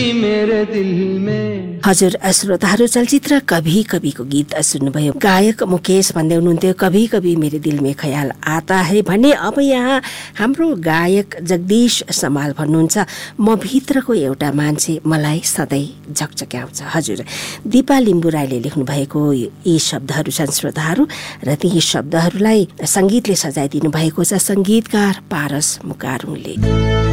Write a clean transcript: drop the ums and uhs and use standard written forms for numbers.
मेरे दिल में। हजुर श्रोताहरू, चलचित्र कभी कभीको गीत सुन्नुभयो। गायक मुकेश भन्दै हुनुहुन्थ्यो कभी कभी मेरे दिल में ख्याल आता है भने। अब यहाँ हाम्रो गायक जगदीश समाल भन्नुहुन्छ म भित्रको एउटा मान्छे मलाई सधैँ झकझक्याउँछ। हजुर, दिपा लिम्बू राईले लेख्नु भएको यी शब्दहरू छन् श्रोताहरू, र ती शब्दहरूलाई सङ्गीतले सजाइदिनु भएको छ सङ्गीतकार पारस मुकारुङले।